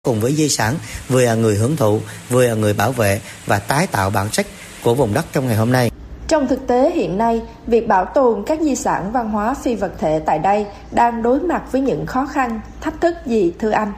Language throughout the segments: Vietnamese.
cùng với di sản, vừa là người hưởng thụ, vừa là người bảo vệ và tái tạo bản sắc của vùng đất trong ngày hôm nay. Trong thực tế hiện nay, việc bảo tồn các di sản văn hóa phi vật thể tại đây đang đối mặt với những khó khăn, thách thức gì thưa anh?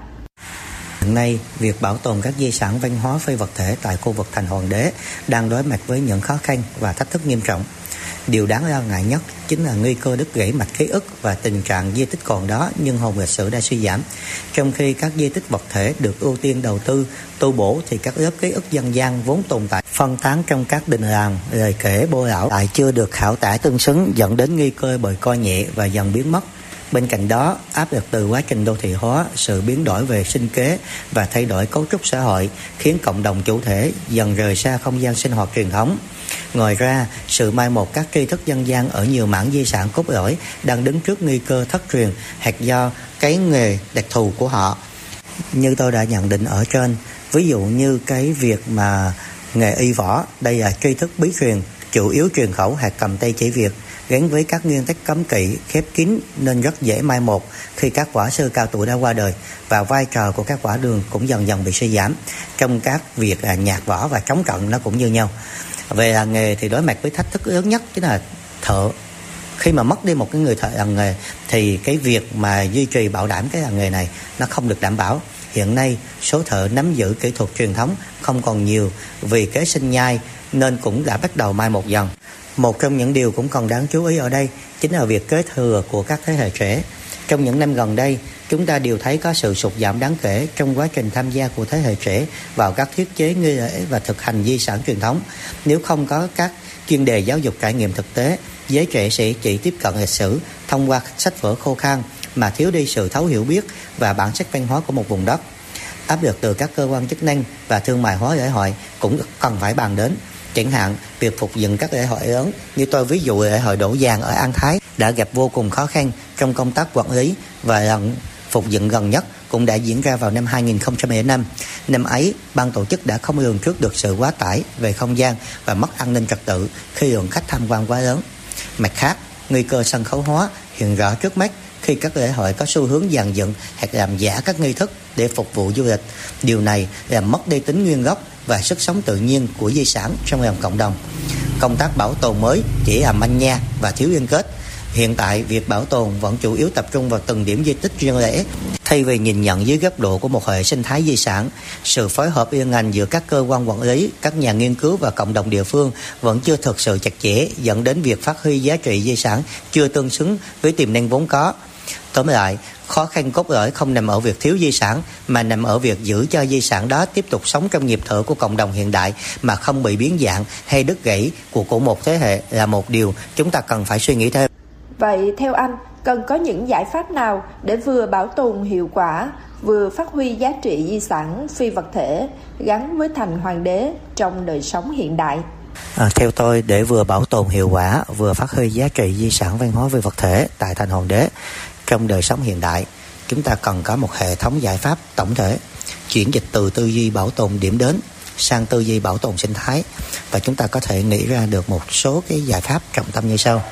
Hiện nay, việc bảo tồn các di sản văn hóa phi vật thể tại khu vực Thành Hoàng Đế đang đối mặt với những khó khăn và thách thức nghiêm trọng. Điều đáng lo ngại nhất chính là nguy cơ đứt gãy mạch ký ức và tình trạng di tích còn đó nhưng hồn lịch sử đã suy giảm. Trong khi các di tích vật thể được ưu tiên đầu tư, tu bổ thì các lớp ký ức dân gian vốn tồn tại phân tán trong các đình làng, lời kể bô lão lại chưa được khảo tả tương xứng, dẫn đến nguy cơ bị coi nhẹ và dần biến mất. Bên cạnh đó, áp lực từ quá trình đô thị hóa, sự biến đổi về sinh kế và thay đổi cấu trúc xã hội khiến cộng đồng chủ thể dần rời xa không gian sinh hoạt truyền thống. Ngoài ra, sự mai một các tri thức dân gian ở nhiều mảng di sản cốt lõi đang đứng trước nguy cơ thất truyền hoặc do cái nghề đặc thù của họ. Như tôi đã nhận định ở trên, ví dụ như cái việc mà nghề y võ, đây là tri thức bí truyền, chủ yếu truyền khẩu hoặc cầm tay chỉ việc, gắn với các nguyên tắc cấm kỵ, khép kín nên rất dễ mai một khi các võ sư cao tuổi đã qua đời, và vai trò của các võ đường cũng dần dần bị suy giảm. Trong các việc nhạc võ và chống trận nó cũng như nhau. Về làng nghề thì đối mặt với thách thức lớn nhất chính là thợ. Khi mà mất đi một cái người thợ làng nghề thì cái việc mà duy trì bảo đảm cái làng nghề này nó không được đảm bảo. Hiện nay số thợ nắm giữ kỹ thuật truyền thống không còn nhiều vì kế sinh nhai nên cũng đã bắt đầu mai một dần. Một trong những điều cũng còn đáng chú ý ở đây chính là việc kế thừa của các thế hệ trẻ. Trong những năm gần đây, chúng ta đều thấy có sự sụt giảm đáng kể trong quá trình tham gia của thế hệ trẻ vào các thiết chế nghi lễ và thực hành di sản truyền thống. Nếu không có các chuyên đề giáo dục trải nghiệm thực tế, giới trẻ sẽ chỉ tiếp cận lịch sử thông qua sách vở khô khan mà thiếu đi sự thấu hiểu biết và bản sắc văn hóa của một vùng đất. Áp lực từ các cơ quan chức năng và thương mại hóa lễ hội cũng cần phải bàn đến. Chẳng hạn, việc phục dựng các lễ hội lớn như tôi ví dụ lễ hội Đổ Vàng ở An Thái đã gặp vô cùng khó khăn trong công tác quản lý, và lần phục dựng gần nhất cũng đã diễn ra vào năm 2005. Năm ấy, ban tổ chức đã không lường trước được sự quá tải về không gian và mất an ninh trật tự khi lượng khách tham quan quá lớn. Mặt khác, nguy cơ sân khấu hóa hiện rõ trước mắt khi các lễ hội có xu hướng dàn dựng hoặc làm giả các nghi thức để phục vụ du lịch. Điều này làm mất đi tính nguyên gốc và sức sống tự nhiên của di sản trong lòng cộng đồng. Công tác bảo tồn mới chỉ là manh nha và thiếu liên kết. Hiện tại, việc bảo tồn vẫn chủ yếu tập trung vào từng điểm di tích riêng lẻ, thay vì nhìn nhận dưới góc độ của một hệ sinh thái di sản. Sự phối hợp liên ngành giữa các cơ quan quản lý, các nhà nghiên cứu và cộng đồng địa phương vẫn chưa thực sự chặt chẽ, dẫn đến việc phát huy giá trị di sản chưa tương xứng với tiềm năng vốn có. Tóm lại, khó khăn cốt lõi không nằm ở việc thiếu di sản mà nằm ở việc giữ cho di sản đó tiếp tục sống trong nhịp thở của cộng đồng hiện đại mà không bị biến dạng hay đứt gãy của một thế hệ là một điều chúng ta cần phải suy nghĩ thêm. Vậy theo anh, cần có những giải pháp nào để vừa bảo tồn hiệu quả, vừa phát huy giá trị di sản phi vật thể gắn với Thành Hoàng Đế trong đời sống hiện đại? Theo tôi, để vừa bảo tồn hiệu quả, vừa phát huy giá trị di sản văn hóa phi vật thể tại Thành Hoàng Đế trong đời sống hiện đại, chúng ta cần có một hệ thống giải pháp tổng thể, chuyển dịch từ tư duy bảo tồn điểm đến sang tư duy bảo tồn sinh thái, và chúng ta có thể nghĩ ra được một số cái giải pháp trọng tâm như sau.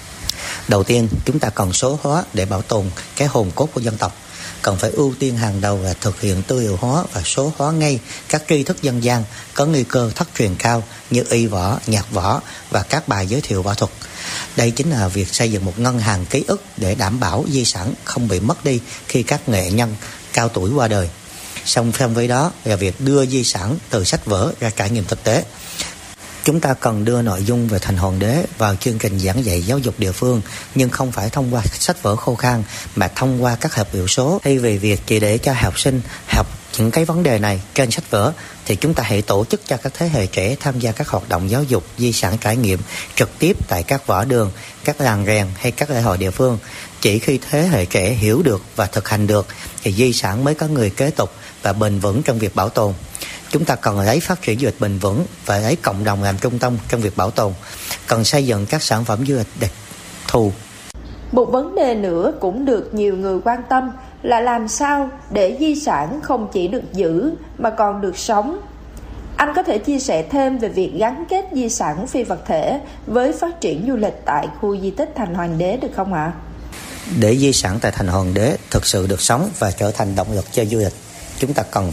Đầu tiên, chúng ta cần số hóa để bảo tồn cái hồn cốt của dân tộc. Cần phải ưu tiên hàng đầu là thực hiện tư liệu hóa và số hóa ngay các tri thức dân gian có nguy cơ thất truyền cao như y võ, nhạc võ và các bài giới thiệu võ thuật. Đây chính là việc xây dựng một ngân hàng ký ức để đảm bảo di sản không bị mất đi khi các nghệ nhân cao tuổi qua đời. Song song với đó là việc đưa di sản từ sách vở ra trải nghiệm thực tế. Chúng ta cần đưa nội dung về Thành Hoàng Đế vào chương trình giảng dạy giáo dục địa phương, nhưng không phải thông qua sách vở khô khan mà thông qua các hợp liệu số. Thay vì việc chỉ để cho học sinh học những cái vấn đề này trên sách vở, thì chúng ta hãy tổ chức cho các thế hệ trẻ tham gia các hoạt động giáo dục di sản trải nghiệm trực tiếp tại các võ đường, các làng rèn hay các lễ hội địa phương. Chỉ khi thế hệ trẻ hiểu được và thực hành được thì di sản mới có người kế tục và bền vững trong việc bảo tồn. Chúng ta cần lấy phát triển du lịch bền vững và lấy cộng đồng làm trung tâm trong việc bảo tồn. Cần xây dựng các sản phẩm du lịch đặc thù. Một vấn đề nữa cũng được nhiều người quan tâm là làm sao để di sản không chỉ được giữ mà còn được sống. Anh có thể chia sẻ thêm về việc gắn kết di sản phi vật thể với phát triển du lịch tại khu di tích Thành Hoàng Đế được không ạ? Để di sản tại Thành Hoàng Đế thực sự được sống và trở thành động lực cho du lịch, chúng ta cần